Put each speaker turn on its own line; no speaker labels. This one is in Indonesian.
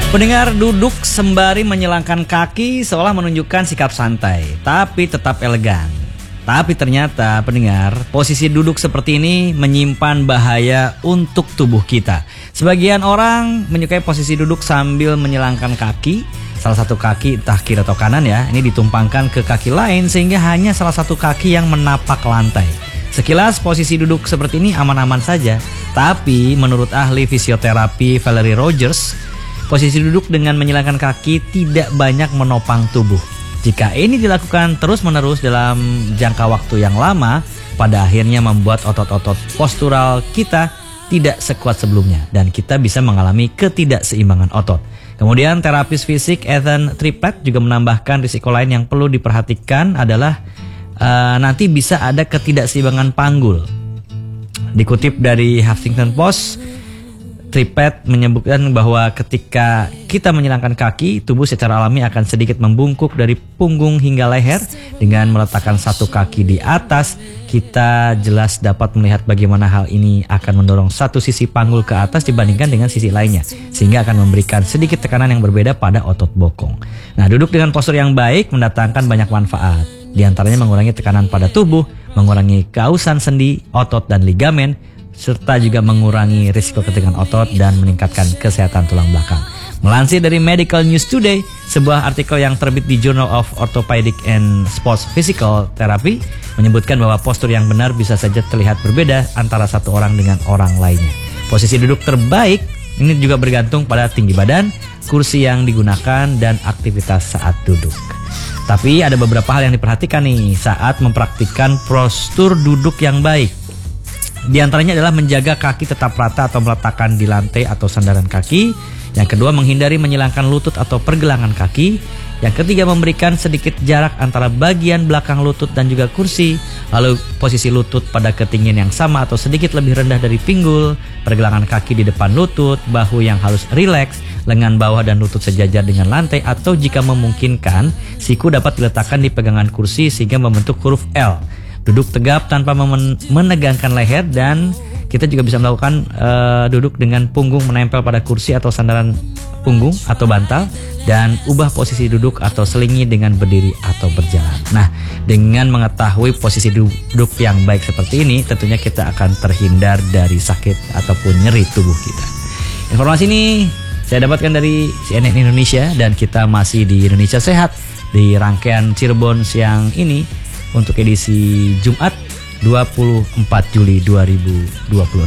Pendengar, duduk sembari menyilangkan kaki seolah menunjukkan sikap santai, tapi tetap elegan. Tapi ternyata pendengar, posisi duduk seperti ini menyimpan bahaya untuk tubuh kita. Sebagian orang menyukai posisi duduk sambil menyilangkan kaki. Salah satu kaki, entah kiri atau kanan ya, ini ditumpangkan ke kaki lain sehingga hanya salah satu kaki yang menapak lantai. Sekilas posisi duduk seperti ini aman-aman saja. Tapi menurut ahli fisioterapi Valerie Rogers, posisi duduk dengan menyilangkan kaki tidak banyak menopang tubuh. Jika ini dilakukan terus-menerus dalam jangka waktu yang lama, pada akhirnya membuat otot-otot postural kita tidak sekuat sebelumnya dan kita bisa mengalami ketidakseimbangan otot. Kemudian terapis fisik Ethan Triplett juga menambahkan risiko lain yang perlu diperhatikan adalah nanti bisa ada ketidakseimbangan panggul. Dikutip dari Huffington Post, Triplett menyebutkan bahwa ketika kita menyilangkan kaki, tubuh secara alami akan sedikit membungkuk dari punggung hingga leher. Dengan meletakkan satu kaki di atas, kita jelas dapat melihat bagaimana hal ini akan mendorong satu sisi panggul ke atas dibandingkan dengan sisi lainnya, sehingga akan memberikan sedikit tekanan yang berbeda pada otot bokong. Nah, duduk dengan postur yang baik mendatangkan banyak manfaat. Di antaranya mengurangi tekanan pada tubuh, mengurangi kausan sendi, otot dan ligamen, serta juga mengurangi risiko ketegangan otot dan meningkatkan kesehatan tulang belakang. Melansir dari Medical News Today, sebuah artikel yang terbit di Journal of Orthopedic and Sports Physical Therapy menyebutkan bahwa postur yang benar bisa saja terlihat berbeda antara satu orang dengan orang lainnya. Posisi duduk terbaik ini juga bergantung pada tinggi badan, kursi yang digunakan, dan aktivitas saat duduk. Tapi ada beberapa hal yang diperhatikan nih saat mempraktikkan postur duduk yang baik. Di antaranya adalah menjaga kaki tetap rata atau meletakkan di lantai atau sandaran kaki. Yang kedua, menghindari menyilangkan lutut atau pergelangan kaki. Yang ketiga, memberikan sedikit jarak antara bagian belakang lutut dan juga kursi. Lalu posisi lutut pada ketinggian yang sama atau sedikit lebih rendah dari pinggul. Pergelangan kaki di depan lutut, bahu yang harus rileks, lengan bawah dan lutut sejajar dengan lantai. Atau jika memungkinkan, siku dapat diletakkan di pegangan kursi sehingga membentuk huruf L. Duduk tegap tanpa menegangkan leher, dan kita juga bisa melakukan duduk dengan punggung menempel pada kursi atau sandaran punggung atau bantal, dan ubah posisi duduk atau selingi dengan berdiri atau berjalan. Nah, dengan mengetahui posisi duduk yang baik seperti ini, tentunya kita akan terhindar dari sakit ataupun nyeri tubuh kita. Informasi ini saya dapatkan dari CNN Indonesia, dan kita masih di Indonesia Sehat di rangkaian Cirebon siang ini untuk edisi Jumat 24 Juli 2026.